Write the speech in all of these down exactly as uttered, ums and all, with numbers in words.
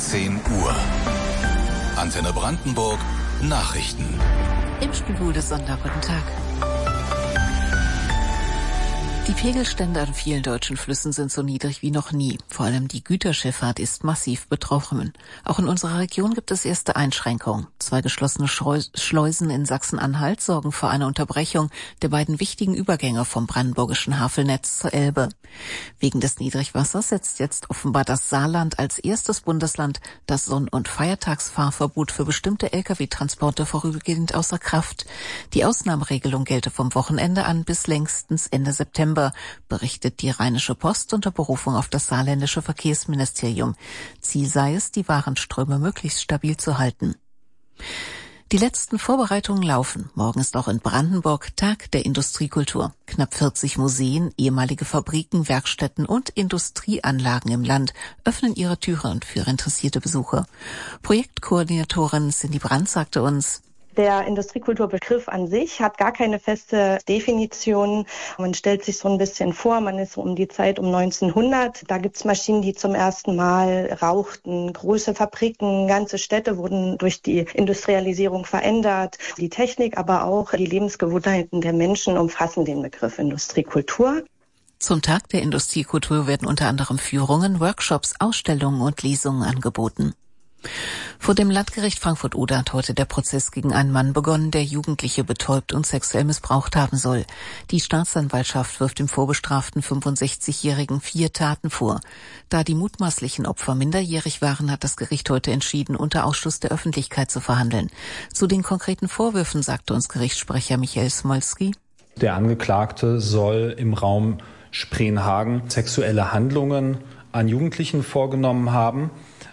zehn Uhr. Antenne Brandenburg, Nachrichten. Im Studio des Sonder, guten Tag. Die Pegelstände an vielen deutschen Flüssen sind so niedrig wie noch nie. Vor allem die Güterschifffahrt ist massiv betroffen. Auch in unserer Region gibt es erste Einschränkungen. Zwei geschlossene Schleusen in Sachsen-Anhalt sorgen für eine Unterbrechung der beiden wichtigen Übergänge vom brandenburgischen Havelnetz zur Elbe. Wegen des Niedrigwassers setzt jetzt offenbar das Saarland als erstes Bundesland das Sonn- und Feiertagsfahrverbot für bestimmte L K W-Transporte vorübergehend außer Kraft. Die Ausnahmeregelung gelte vom Wochenende an bis längstens Ende September, berichtet die Rheinische Post unter Berufung auf das saarländische Verkehrsministerium. Ziel sei es, die Warenströme möglichst stabil zu halten. Die letzten Vorbereitungen laufen. Morgen ist auch in Brandenburg Tag der Industriekultur. Knapp vierzig Museen, ehemalige Fabriken, Werkstätten und Industrieanlagen im Land öffnen ihre Türen für interessierte Besucher. Projektkoordinatorin Cindy Brandt sagte uns: Der Industriekulturbegriff an sich hat gar keine feste Definition. Man stellt sich so ein bisschen vor, man ist so um die Zeit um neunzehnhundert. Da gibt's Maschinen, die zum ersten Mal rauchten. Große Fabriken, ganze Städte wurden durch die Industrialisierung verändert. Die Technik, aber auch die Lebensgewohnheiten der Menschen umfassen den Begriff Industriekultur. Zum Tag der Industriekultur werden unter anderem Führungen, Workshops, Ausstellungen und Lesungen angeboten. Vor dem Landgericht Frankfurt-Oder hat heute der Prozess gegen einen Mann begonnen, der Jugendliche betäubt und sexuell missbraucht haben soll. Die Staatsanwaltschaft wirft dem vorbestraften fünfundsechzigjährigen vier Taten vor. Da die mutmaßlichen Opfer minderjährig waren, hat das Gericht heute entschieden, unter Ausschluss der Öffentlichkeit zu verhandeln. Zu den konkreten Vorwürfen sagte uns Gerichtssprecher Michael Smolski: Der Angeklagte soll im Raum Spreenhagen sexuelle Handlungen an Jugendlichen vorgenommen haben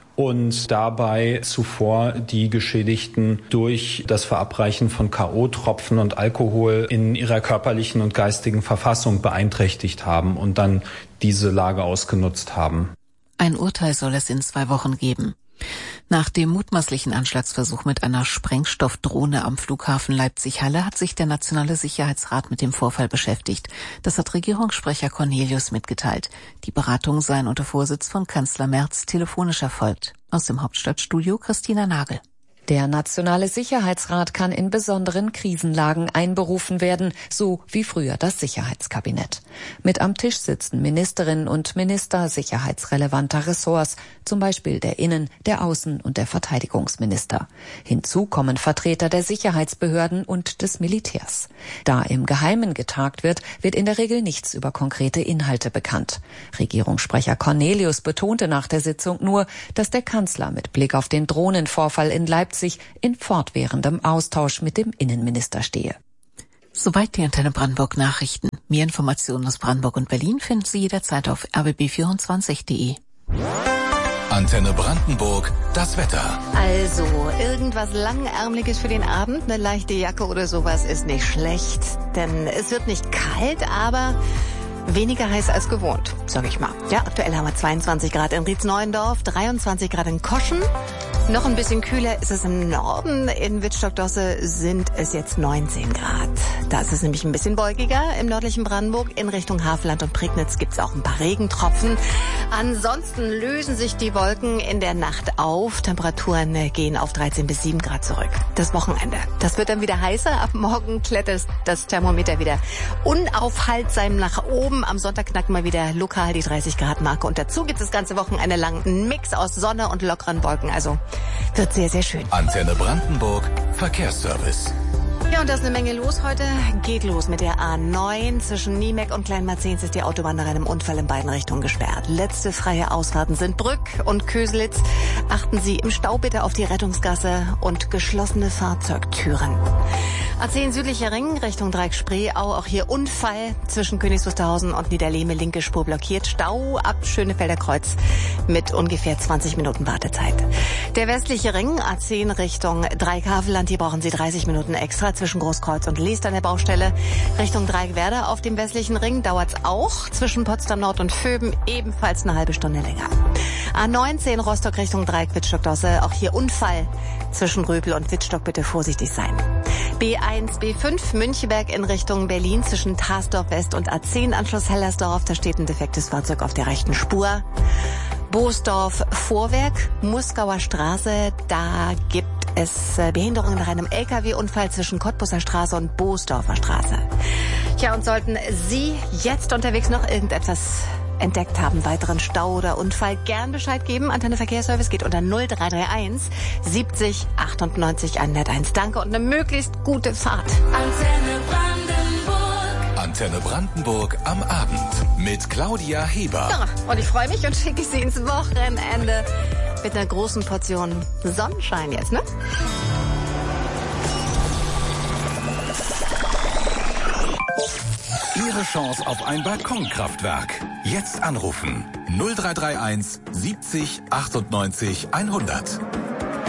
und dabei zuvor die Geschädigten durch das Verabreichen von K O-Tropfen und Alkohol in ihrer körperlichen und geistigen Verfassung beeinträchtigt haben und dann diese Lage ausgenutzt haben. Ein Urteil soll es in zwei Wochen geben. Nach dem mutmaßlichen Anschlagsversuch mit einer Sprengstoffdrohne am Flughafen Leipzig-Halle hat sich der Nationale Sicherheitsrat mit dem Vorfall beschäftigt. Das hat Regierungssprecher Cornelius mitgeteilt. Die Beratungen seien unter Vorsitz von Kanzler Merz telefonisch erfolgt. Aus dem Hauptstadtstudio Christina Nagel. Der Nationale Sicherheitsrat kann in besonderen Krisenlagen einberufen werden, so wie früher das Sicherheitskabinett. Mit am Tisch sitzen Ministerinnen und Minister sicherheitsrelevanter Ressorts, zum Beispiel der Innen-, der Außen- und der Verteidigungsminister. Hinzu kommen Vertreter der Sicherheitsbehörden und des Militärs. Da im Geheimen getagt wird, wird in der Regel nichts über konkrete Inhalte bekannt. Regierungssprecher Cornelius betonte nach der Sitzung nur, dass der Kanzler mit Blick auf den Drohnenvorfall in Leipzig sich in fortwährendem Austausch mit dem Innenminister stehe. Soweit die Antenne Brandenburg Nachrichten. Mehr Informationen aus Brandenburg und Berlin finden Sie jederzeit auf r b b vierundzwanzig punkt de. Antenne Brandenburg, das Wetter. Also, irgendwas Langärmliches für den Abend, eine leichte Jacke oder sowas ist nicht schlecht, denn es wird nicht kalt, aber weniger heiß als gewohnt, sag ich mal. Ja, aktuell haben wir zweiundzwanzig Grad in Rietzneuendorf, dreiundzwanzig Grad in Koschen. Noch ein bisschen kühler ist es im Norden. In Wittstock-Dosse sind es jetzt neunzehn Grad. Da ist es nämlich ein bisschen wolkiger. Im nördlichen Brandenburg in Richtung Havelland und Prignitz gibt es auch ein paar Regentropfen. Ansonsten lösen sich die Wolken in der Nacht auf. Temperaturen gehen auf dreizehn bis sieben Grad zurück. Das Wochenende. Das wird dann wieder heißer. Ab morgen klettert das Thermometer wieder unaufhaltsam nach oben. Am Sonntag knacken wir wieder lokal die dreißig Grad Marke. Und dazu gibt es das ganze Wochenende lang einen Mix aus Sonne und lockeren Wolken. Also wird sehr, sehr schön. Antenne Brandenburg, Verkehrsservice. Ja, und da ist eine Menge los heute. Geht los mit der A neun. Zwischen Niemeck und Kleinmarzens ist die Autobahn nach einem Unfall in beiden Richtungen gesperrt. Letzte freie Ausfahrten sind Brück und Köselitz. Achten Sie im Stau bitte auf die Rettungsgasse und geschlossene Fahrzeugtüren. A zehn südlicher Ring Richtung Dreieck-Spreeau. Auch hier Unfall zwischen Königs Wusterhausen und Niederlehme. Linke Spur blockiert. Stau ab Schönefelder Kreuz mit ungefähr zwanzig Minuten Wartezeit. Der westliche Ring A zehn Richtung Dreieck-Havelland. Hier brauchen Sie dreißig Minuten extra zwischen Großkreuz und Leest an der Baustelle. Richtung Dreieck-Werder auf dem westlichen Ring dauert's auch. Zwischen Potsdam Nord und Vöben ebenfalls eine halbe Stunde länger. A neunzehn Rostock Richtung Dreieck-Wittstock-Dosse. Auch hier Unfall zwischen Röpel und Wittstock. Bitte vorsichtig sein. B eins, B fünf Müncheberg in Richtung Berlin zwischen Tarsdorf West und A zehn Anschluss Hellersdorf. Da steht ein defektes Fahrzeug auf der rechten Spur. Boosdorf-Vorwerk, Muskauer Straße, da gibt es Behinderungen nach einem L K W-Unfall zwischen Cottbuser Straße und Boosdorfer Straße. Ja, und sollten Sie jetzt unterwegs noch irgendetwas entdeckt haben, weiteren Stau oder Unfall, gern Bescheid geben. Antenne Verkehrsservice geht unter null drei drei eins siebzig achtundneunzig hunderteins. Danke und eine möglichst gute Fahrt. Antenne Brandenburg. Antenne Brandenburg am Abend mit Claudia Heber. Ja, und ich freue mich und schicke Sie ins Wochenende mit einer großen Portion Sonnenschein jetzt, ne? Ihre Chance auf ein Balkonkraftwerk. Jetzt anrufen. null drei drei eins siebzig achtundneunzig hundert.